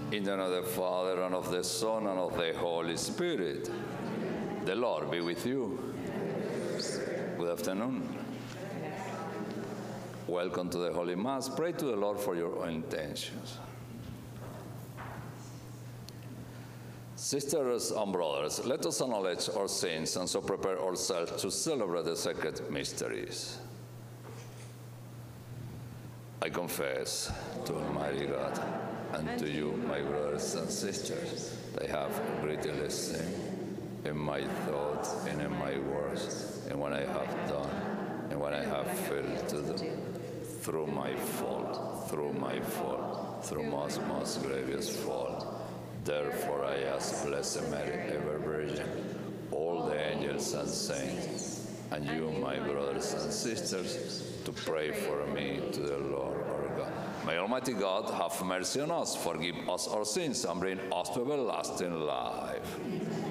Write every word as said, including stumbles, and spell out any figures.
In the name of the Father, and of the Son, and of the Holy Spirit. The Lord be with you. Good afternoon. Welcome to the Holy Mass. Pray to the Lord for your own intentions. Sisters and brothers, let us acknowledge our sins and so prepare ourselves to celebrate the sacred mysteries. I confess to Almighty God and to you, my brothers and sisters, that I have greatly sinned in my thoughts and in my words, and what I have done and what I have failed to do, through my fault, through my fault, through most, most grievous fault. Therefore I ask Blessed Mary, ever Virgin, all the angels and saints, and you, my brothers and sisters, to pray for me to the Lord our God. May Almighty God have mercy on us, forgive us our sins, and bring us to everlasting life.